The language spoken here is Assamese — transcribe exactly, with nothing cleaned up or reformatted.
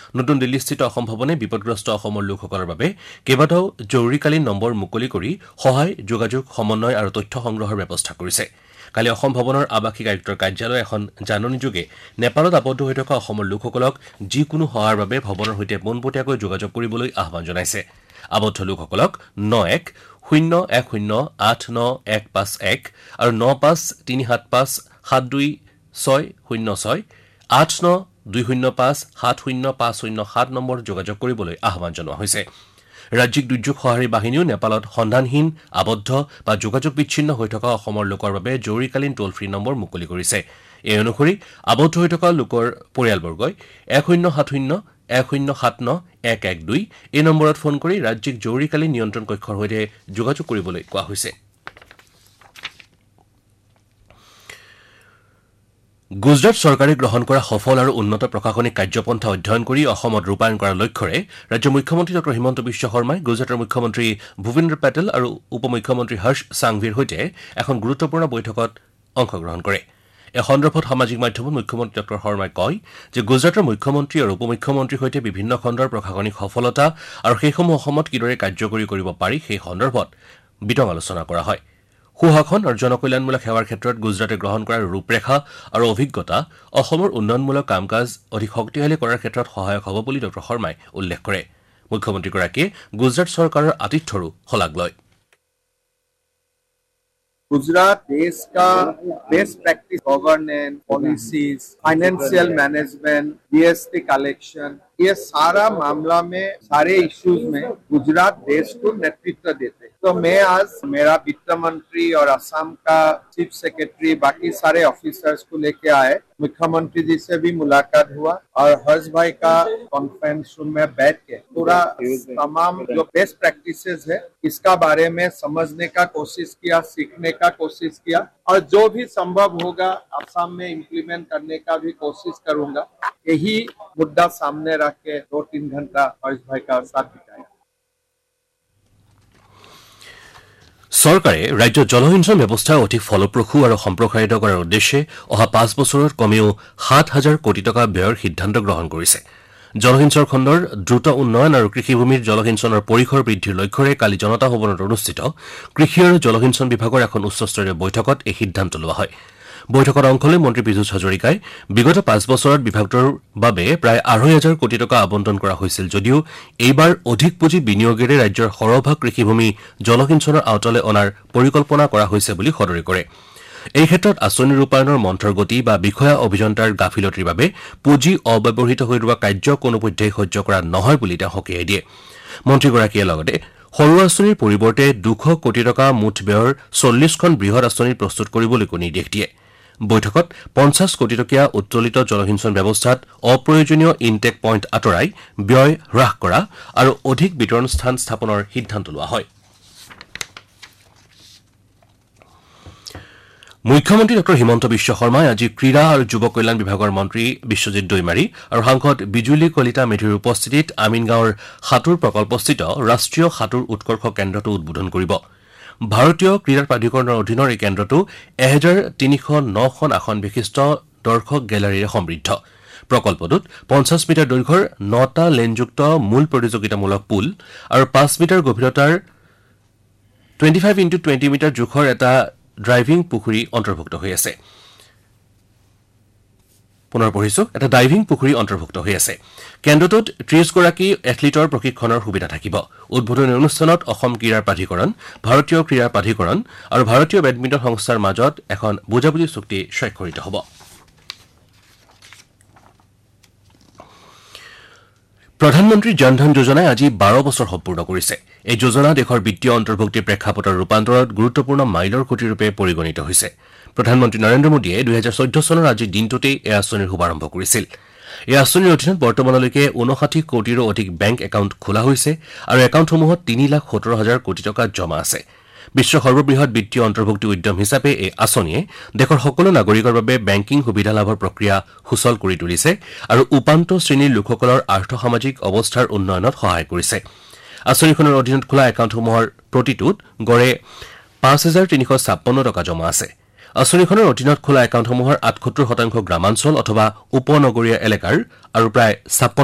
নতুন দিল্লীস্থিত অসম ভৱনে বিপদগ্ৰস্ত অসমৰ লোকসকলৰ বাবে কেইবাটাও জৰুৰীকালীন নম্বৰ মুকলি কৰি সহায় যোগাযোগ সমন্বয় আৰু তথ্য সংগ্ৰহৰ ব্যৱস্থা কৰিছে। কালি অসম ভৱনৰ আৱাসিক আয়ুক্তৰ কাৰ্যালয়ে এখন জাননীযোগে নেপালত আবদ্ধ হৈ থকা অসমৰ লোকসকলক যিকোনো সহায়ৰ বাবে ভৱনৰ সৈতে পোনপটীয়াকৈ যোগাযোগ কৰিবলৈ আহ্বান জনাইছে। আবদ্ধ লোকসকলক ন এক শূন্য এক শূন্য আঠ ন এক পাঁচ এক আৰু ন পাঁচ তিনি সাত পাঁচ সাত দুই ছয় শূন্য ছয় আঠ ন দুই শূন্য পাঁচ সাত শূন্য পাঁচ শূন্য সাত নম্বৰ যোগাযোগ কৰিবলৈ আহ্বান জনোৱা হৈছে। ৰাজ্যিক দুৰ্যোগ সঁহাৰি বাহিনীও নেপালত সন্ধানহীন আবদ্ধ বা যোগাযোগ বিচ্ছিন্ন হৈ থকা অসমৰ লোকৰ বাবে জৰুৰীকালীন টোল ফ্ৰী নম্বৰ মুকলি কৰিছে। এই অনুসৰি আবদ্ধ হৈ থকা লোকৰ পৰিয়ালবৰ্গই এক শূন্য সাত শূন্য এক শূন্য সাত ন এক এক দুই এই নম্বৰত ফোন কৰি ৰাজ্যিক জৰুৰীকালীন নিয়ন্ত্ৰণ কক্ষৰ সৈতে যোগাযোগ কৰিবলৈ কোৱা হৈছে। গুজৰাট চৰকাৰে গ্ৰহণ কৰা সফল আৰু উন্নত প্ৰশাসনিক কাৰ্যপন্থা অধ্যয়ন কৰি অসমত ৰূপায়ণ কৰাৰ লক্ষ্যৰে ৰাজ্যৰ মুখ্যমন্ত্ৰী ডঃ হিমন্ত বিশ্ব শৰ্মাই গুজৰাটৰ মুখ্যমন্ত্ৰী ভূপেন্দ্ৰ পেটেল আৰু উপ মুখ্যমন্ত্ৰী হৰ্ষ সাংভিৰ সৈতে এখন গুৰুত্বপূৰ্ণ বৈঠকত অংশগ্ৰহণ কৰে। এই সন্দৰ্ভত সামাজিক মাধ্যমত মুখ্যমন্ত্ৰী ডঃ শৰ্মাই কয় যে গুজৰাটৰ মুখ্যমন্ত্ৰী আৰু উপ মুখ্যমন্ত্ৰীৰ সৈতে বিভিন্ন খণ্ডৰ প্ৰশাসনিক সফলতা আৰু সেইসমূহ অসমত কিদৰে কাৰ্যকৰী কৰিব পাৰি সেই সন্দৰ্ভত বিতং আলোচনা কৰা হয়। সুশাসন আৰু জনকল্যাণমূলক সেৱাৰ ক্ষেত্ৰত গুজৰাটে গ্ৰহণ কৰাৰ ৰূপৰেখা আৰু অভিজ্ঞতা অসমৰ উন্নয়নমূলক কাম কাজ অধিক শক্তিশালী কৰাৰ ক্ষেত্ৰত সহায়ক হ'ব বুলি ডঃ শৰ্মাই উল্লেখ কৰে। মুখ্যমন্ত্ৰীগৰাকীয়ে গুজৰাট চৰকাৰৰ আতিথ্যৰো শলাগ লয়। गुजरात देश का best practice governance, policies, financial management, GST collection, ये सारा मामला में सारे इश्यूज में गुजरात देश को नेतृत्व देते हैं। तो मैं आज मेरा वित्त मंत्री और असम का चीफ सेक्रेटरी बाकी सारे ऑफिसर्स को लेके आए। मुख्यमंत्री जी से भी मुलाकात हुआ और हर्ष भाई का कॉन्फ्रेंस रूम में बैठ के पूरा तमाम जो बेस्ट प्रैक्टिसेस है इसका बारे में समझने का कोशिश किया, सीखने का कोशिश किया और जो भी संभव होगा असम में इम्प्लीमेंट करने का भी कोशिश करूंगा। यही मुद्दा सामने रख के दो तीन घंटा हर्ष भाई का साथ बिताया। চৰকাৰে ৰাজ্যত জলসিঞ্চন ব্যৱস্থা অধিক ফলপ্ৰসূ আৰু সম্প্ৰসাৰিত কৰাৰ উদ্দেশ্যে অহা পাঁচ বছৰত কমেও সাত হাজাৰ কোটি টকা ব্যয়ৰ সিদ্ধান্ত গ্ৰহণ কৰিছে। জলসিঞ্চন খণ্ডৰ দ্ৰুত উন্নয়ন আৰু কৃষিভূমিৰ জলসিঞ্চনৰ পৰিসৰ বৃদ্ধিৰ লক্ষ্যৰে কালি জনতা ভৱনত অনুষ্ঠিত কৃষি আৰু জলসিঞ্চন বিভাগৰ এখন উচ্চস্তৰীয় বৈঠকত এই সিদ্ধান্ত লোৱা হয়। বৈঠকত অংশ লৈ মন্ত্ৰী পীযুষ হাজৰিকাই বিগত পাঁচ বছৰত বিভাগটোৰ বাবে প্ৰায় আঢ়ৈ হাজাৰ কোটি টকা আবণ্টন কৰা হৈছিল যদিও এইবাৰ অধিক পুঁজি বিনিয়োগেৰে ৰাজ্যৰ সৰহভাগ কৃষিভূমি জলসিঞ্চনৰ আওতালৈ অনাৰ পৰিকল্পনা কৰা হৈছে বুলি সদৰি কৰে। এই ক্ষেত্ৰত আঁচনি ৰূপায়ণৰ মন্থৰ গতি বা বিষয়া অভিযন্তাৰ গাফিলতিৰ বাবে পুঁজি অব্যৱহৃত হৈ ৰোৱা কাৰ্য কোনোপধ্যেই সহ্য কৰা নহয় বুলি তেওঁ সকীয়াই দিয়ে। মন্ত্ৰীগৰাকীয়ে লগতে সৰু আঁচনিৰ পৰিৱৰ্তে দুশ কোটি টকা মুঠ ব্যয়ৰ চল্লিছখন বৃহৎ আঁচনি প্ৰস্তুত কৰিবলৈকো নিৰ্দেশ দিয়ে। বৈঠকত পঞ্চাছ কোটি টকীয়া উত্তোলিত জলসিঞ্চন ব্যৱস্থাত অপ্ৰয়োজনীয় ইনটেক পইণ্ট আঁতৰাই ব্যয় হ্ৰাস কৰা আৰু অধিক বিতৰণ স্থান স্থাপনৰ সিদ্ধান্ত লোৱা হয়। মুখ্যমন্ত্ৰী ডঃ হিমন্ত বিশ্ব শৰ্মাই আজি ক্ৰীড়া আৰু যুৱ কল্যাণ বিভাগৰ মন্ত্ৰী বিশ্বজিৎ দৈমাৰী আৰু সাংসদ বিজুলী কলিতা মেধিৰ উপস্থিতিত আমিনগাঁৱৰ সাঁতোৰ প্ৰকল্পস্থিত ৰাষ্ট্ৰীয় সাঁতোৰ উৎকৰ্ষ কেন্দ্ৰটো উদ্বোধন কৰিব। ভাৰতীয় ক্ৰীড়া প্ৰাধিকৰণৰ অধীনৰ এই কেন্দ্ৰটো এহেজাৰ তিনিশ নখন আসন বিশিষ্ট দৰ্শক গেলাৰীৰে সমৃদ্ধ। প্ৰকল্পটোত পঞ্চাছ মিটাৰ দৈৰ্ঘ্যৰ নটা লেনযুক্ত মূল প্ৰতিযোগিতামূলক পুল আৰু পাঁচ মিটাৰ গভীৰতাৰ twenty five into twenty metre জোখৰ এটা ড্ৰাইভিং পুখুৰী অন্তৰ্ভুক্ত হৈ আছে। পুনৰ পঢ়িছো এটা ডাইভিং পুখুৰী অন্তৰ্ভুক্ত হৈ আছে। কেন্দ্ৰটোত ত্ৰিশগৰাকী এথলীটৰ প্ৰশিক্ষণৰ সুবিধা থাকিব। উদ্বোধনী অনুষ্ঠানত অসম ক্ৰীড়া প্ৰাধিকৰণ, ভাৰতীয় ক্ৰীড়া প্ৰাধিকৰণ আৰু ভাৰতীয় বেডমিণ্টন সংস্থাৰ মাজত এখন বুজাবুজি চুক্তি স্বাক্ষৰিত হ'ব। প্ৰধানমন্ত্ৰী জনধন যোজনাই আজি বাৰ বছৰ সম্পূৰ্ণ কৰিছে। এই যোজনা দেশৰ বিত্তীয় অন্তৰ্ভুক্তিৰ প্ৰেক্ষাপটৰ ৰূপান্তৰত গুৰুত্বপূৰ্ণ মাইলৰ খুঁটিৰূপে পৰিগণিত হৈছে। প্ৰধানমন্ত্ৰী নৰেন্দ্ৰ মোদীয়ে দুহেজাৰ চৈধ্য চনৰ আজিৰ দিনটোতেই এই আঁচনিৰ শুভাৰম্ভ কৰিছিল। এই আঁচনিৰ অধীনত বৰ্তমানলৈকে ঊনষাঠি কোটিৰো অধিক বেংক একাউণ্ট খোলা হৈছে আৰু একাউণ্টসমূহত তিনি লাখ সত্তৰ হাজাৰ কোটি টকা জমা আছে। বিশ্বৰ সৰ্ববৃহৎ বিত্তীয় অন্তৰ্ভুক্তি উদ্যম হিচাপে এই আঁচনিয়ে দেশৰ সকলো নাগৰিকৰ বাবে বেংকিং সুবিধা লাভৰ প্ৰক্ৰিয়া সুচল কৰি তুলিছে আৰু উপান্ত শ্ৰেণীৰ লোকসকলৰ আৰ্থ-সামাজিক অৱস্থাৰ উন্নয়নত সহায় কৰিছে। আঁচনিখনৰ অধীনত খোলা একাউণ্টসমূহৰ প্ৰতিটোত গড়ে পাঁচ হাজাৰ তিনিশ ছাপন্ন টকা জমা আছে। আঁচনিখনৰ অধীনত খোলা একাউণ্টসমূহৰ আঠসত্তৰ শতাংশ গ্ৰামাঞ্চল অথবা উপনগৰীয় এলেকাৰ আৰু প্ৰায় ছাপন্ন